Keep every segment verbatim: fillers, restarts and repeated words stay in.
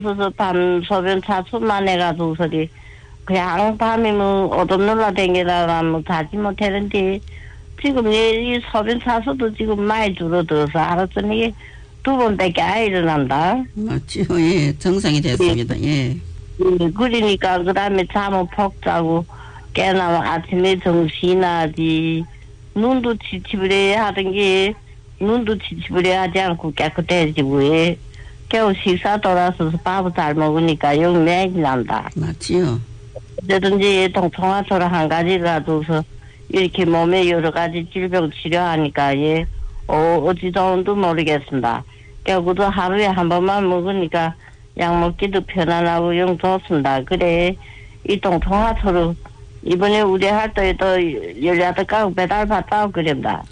그래서 밤 소변 차수만 해가지고 소리 그냥 밤이면 오줌 눌러 댕기다가 자지 못하는데 지금 이 소변 차수도 지금 많이 줄어들어서 알았더니 두 번밖에 안 일어난다. 맞죠. 예, 정상이 됐습니다. 예. 예, 그러니까 그 다음에 잠을 푹 자고 깨나면 아침에 정신이 나지. 눈도 지치부려 하던 게 눈도 지치부려 하지 않고 깨끗해지고 예. 겨우 식사 돌아서서 밥을 잘 먹으니까 영양이 난다. 맞지요. 어쨌든지 동통화토를 한 가지라도서 이렇게 몸에 여러 가지 질병 치료하니까 예, 어, 어찌 좋은도 모르겠습니다. 결국도 하루에 한 번만 먹으니까 약 먹기도 편안하고 영 좋습니다. 그래 이 동통화토를 이번에 우리 할 때도 열여덟 가구 배달 받다고 그럽니다.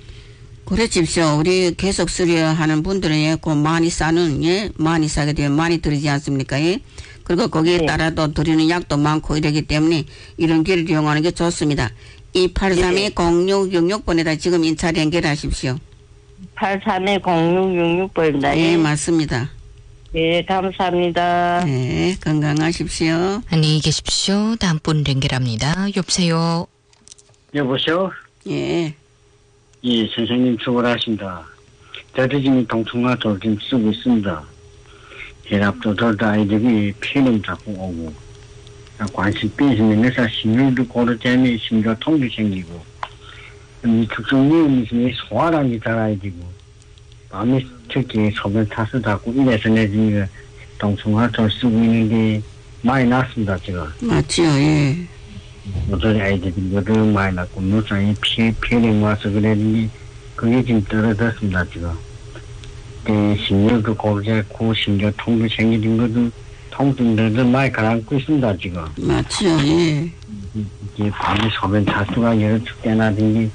그렇십시오. 우리 계속 수료하는 분들은 예, 그 많이 싸는 예, 많이 싸게 되면 많이 들이지 않습니까? 예? 그리고 거기에 네. 따라 또 드리는 약도 많고 이러기 때문에 이런 길을 이용하는 게 좋습니다. 이팔삼이 공육육육 번에다 지금 인차 연결하십시오. 팔삼이 공육육육 번입니다. 예, 맞습니다. 예, 감사합니다. 네, 건강하십시오. 안녕히 계십시오. 다음 분 연결합니다. 여보세요. 여보세요? 예. 예, 선생님 수고하십니다. 저도 지금 동통화토를 지금 쓰고 있습니다. 혈압도 돌도 아이들이 피는 자꾸 오고, 관심 빼시면서 심혈도 고르자면 심장통도 생기고, 이 특성이 무슨 소화랑이 달아야 되고, 밤에 특히 소변 타서 자꾸 이래서 내 지금 동통화토를 쓰고 있는데 많이 났습니다, 지금. 맞지요, 예. 모든 아이들이 모두 많이 났고, 눈상에 피, 피해를 와서 그랬는데, 그게 지금 떨어졌습니다, 지금. 그, 심혈도 고르지 않고, 심장 통도 생기는 것도, 통증들도 많이 가라앉고 있습니다, 지금. 맞지요, 예. 이게 밤에 소변 타수가 여러 축대나든지,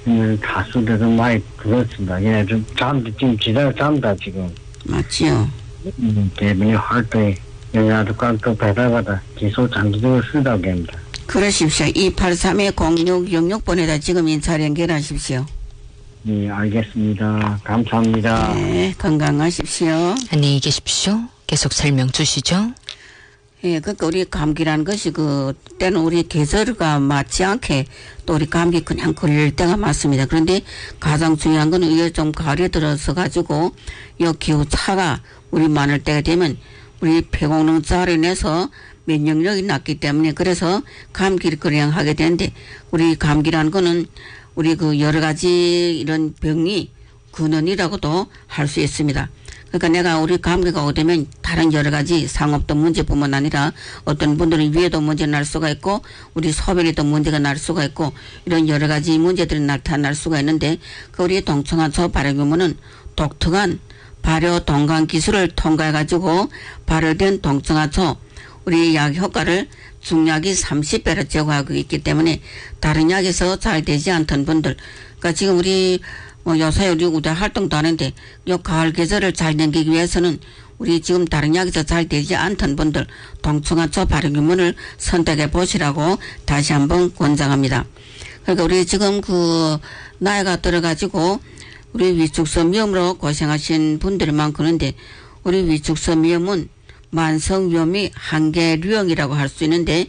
타수들도 많이 들었습니다. 그냥 좀 잠도 지금 지나서 잠다, 지금. 맞지요. 음, 대변에 활동에, 영양도 깡또 배달받아, 기소 장기적으로 쓰다고 합니다. 그러십시오. 이팔삼이 공육육육 번에다 지금 인차 연결하십시오. 네, 알겠습니다. 감사합니다. 네, 건강하십시오. 안녕히 계십시오. 계속 설명 주시죠. 예, 그러니까 우리 감기라는 것이 그 때는 우리 계절과 맞지 않게 또 우리 감기 그냥 걸릴 때가 많습니다. 그런데 가장 중요한 건 이게 좀 가을에 들어서 가지고 이 기후 차가 우리 많을 때가 되면 우리 폐功능 잘해내서 면역력이 낮기 때문에 그래서 감기를 그냥 하게 되는데 우리 감기라는 거는 우리 그 여러 가지 이런 병이 근원이라고도 할 수 있습니다. 그러니까 내가 우리 감기가 오게 되면 다른 여러 가지 상업도 문제뿐만 아니라 어떤 분들은 위에도 문제 날 수가 있고 우리 소변에도 문제가 날 수가 있고 이런 여러 가지 문제들이 나타날 수가 있는데 그 우리 동청화초 발효균은 독특한 발효 동강 기술을 통과해 가지고 발효된 동청화초 우리 약 효과를 중약이 삼십 배로 제거하고 있기 때문에 다른 약에서 잘 되지 않던 분들 그러니까 지금 우리 뭐 요새 우리 우대 활동도 하는데 요 가을 계절을 잘 넘기기 위해서는 우리 지금 다른 약에서 잘 되지 않던 분들 동청화초 발효균을 선택해 보시라고 다시 한번 권장합니다. 그러니까 우리 지금 그 나이가 들어가지고 우리 위축성 위염으로 고생하신 분들이 많그는데 우리 위축성 위염은 만성위염이 한계류형이라고 할 수 있는데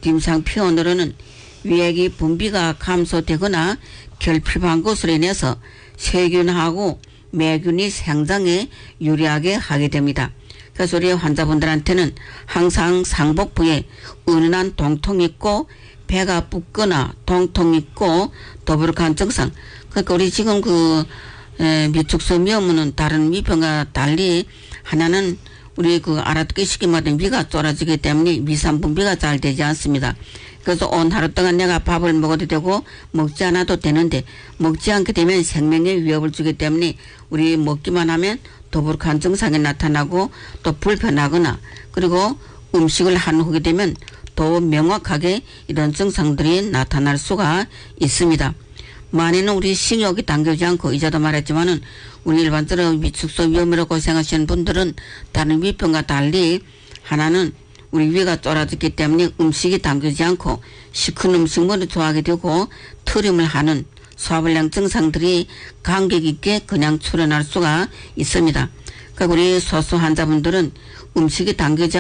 임상표현으로는 위액이 분비가 감소되거나 결핍한 것으로 인해서 세균하고 매균이 생장에 유리하게 하게 됩니다. 그래서 우리 환자분들한테는 항상 상복부에 은은한 통통이 있고 배가 붓거나 통통이 있고 더부룩한 증상 그러니까 우리 지금 그 위축성 위염은 다른 위병과 달리 하나는 우리 그 알아듣기 쉽게 말하면 위가 쫄아지기 때문에 위산 분비가 잘 되지 않습니다. 그래서 온 하루 동안 내가 밥을 먹어도 되고 먹지 않아도 되는데 먹지 않게 되면 생명에 위협을 주기 때문에 우리 먹기만 하면 더부룩한 증상이 나타나고 또 불편하거나 그리고 음식을 한 후게 되면 더 명확하게 이런 증상들이 나타날 수가 있습니다. 만에는 우리 식욕이 당겨지 않고 이자도 말했지만은 우리 일반적으로 위축성 위염으로 고생하시는 분들은 다른 위병과 달리 하나는 우리 위가 쫄아졌기 때문에 음식이 당겨지 않고 시큰 음식물을 좋아하게 되고 트림을 하는 소화불량 증상들이 간격 있게 그냥 출현할 수가 있습니다. 그러니까 우리 소수 환자분들은 음식이 당겨지